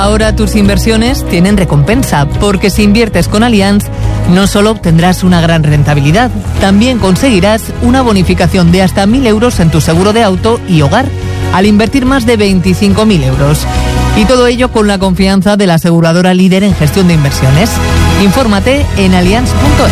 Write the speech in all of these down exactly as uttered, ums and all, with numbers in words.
Ahora tus inversiones tienen recompensa, porque si inviertes con Allianz, no solo obtendrás una gran rentabilidad, también conseguirás una bonificación de hasta mil euros en tu seguro de auto y hogar, al invertir más de veinticinco mil euros. Y todo ello con la confianza de la aseguradora líder en gestión de inversiones. Infórmate en allianz punto es.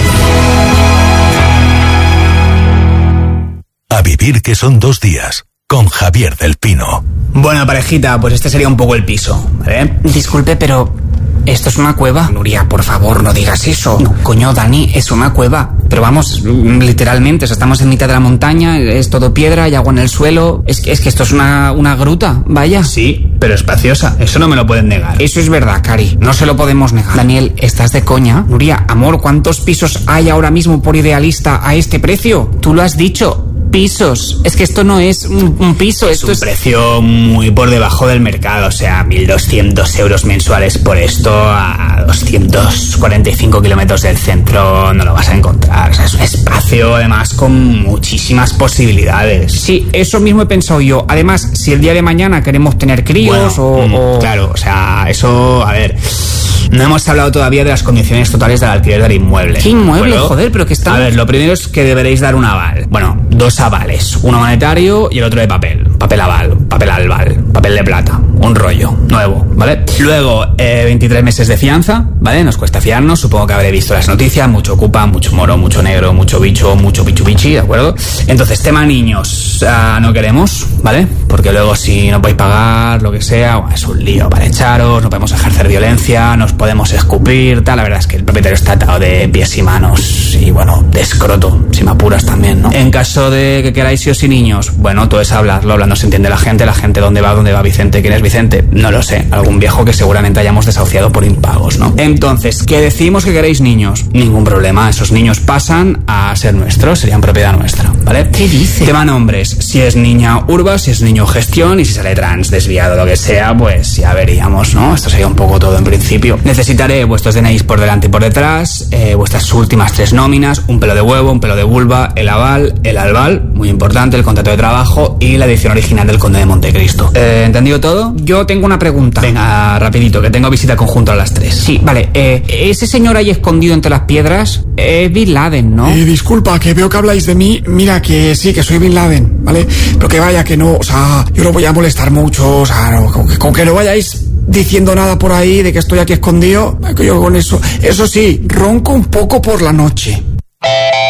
A vivir que son dos días, con Javier del Pino. Bueno, parejita, pues este sería un poco el piso, ¿vale? Disculpe, pero... ¿esto es una cueva? Nuria, por favor, no digas eso. No, coño, Dani, es una cueva. Pero vamos, literalmente, o sea, estamos en mitad de la montaña, es todo piedra, hay agua en el suelo. Es que, es que esto es una, una gruta, vaya. Sí, pero espaciosa, eso no me lo pueden negar. Eso es verdad, Cari, no se lo podemos negar. Daniel, ¿estás de coña? Nuria, amor, ¿cuántos pisos hay ahora mismo por Idealista a este precio? Tú lo has dicho. Pisos. Es que esto no es un, un piso, es esto un es... precio muy por debajo del mercado, o sea, mil doscientos euros mensuales por esto a doscientos cuarenta y cinco kilómetros del centro no lo vas a encontrar. O sea, es un espacio además con muchísimas posibilidades. Sí, eso mismo he pensado yo. Además, si el día de mañana queremos tener críos bueno, o, mm, o... Claro, o sea, eso, a ver... No hemos hablado todavía de las condiciones totales del alquiler del inmueble. ¿Qué inmueble? ¿Pero? Joder, pero que está... A ver, lo primero es que deberéis dar un aval. Bueno, dos avales. Uno monetario y el otro de papel. Papel aval, papel albal, papel de plata. Un rollo nuevo, ¿vale? Luego, eh, veintitrés meses de fianza, ¿vale? Nos cuesta fiarnos. Supongo que habré visto las noticias. Mucho ocupa, mucho moro, mucho negro, mucho bicho, mucho pichu pichi, ¿de acuerdo? Entonces, tema niños. Uh, no queremos, ¿vale? Porque luego si no podéis pagar, lo que sea, bueno, es un lío para echaros. No podemos ejercer violencia, nos podemos escupir, tal. La verdad es que el propietario está atado de pies y manos y, bueno, de escroto, si me apuras también, ¿no? En caso de que queráis hijos y niños, bueno, todo es hablarlo, hablando se entiende la gente, la gente dónde va, dónde va Vicente, quién es Vicente, no lo sé, algún viejo que seguramente hayamos desahuciado por impagos, ¿no? Entonces, que decimos que queréis niños, ningún problema, esos niños pasan a ser nuestros, serían propiedad nuestra, ¿vale? ¿Qué dice? Tema nombres, si es niña urba, si es niño gestión y si sale trans, desviado, lo que sea, pues ya veríamos, ¿no? Esto sería un poco todo en principio. Necesitaré vuestros D N Is por delante y por detrás, eh, vuestras últimas tres nóminas, un pelo de huevo, un pelo de vulva, el aval, el albal, muy importante, el contrato de trabajo y la edición original del Conde de Montecristo. Eh, ¿Entendido todo? Yo tengo una pregunta. Venga, rapidito, que tengo visita conjunta a las tres. Sí, vale, eh, ese señor ahí escondido entre las piedras es Bin Laden, ¿no? Eh, disculpa, que veo que habláis de mí. Mira, que sí, que soy Bin Laden, ¿vale? Pero que vaya, que no, o sea, yo no voy a molestar mucho, o sea, no, con, que, con que no vayáis diciendo nada por ahí de que estoy aquí escondido, que yo con eso, eso sí, ronco un poco por la noche.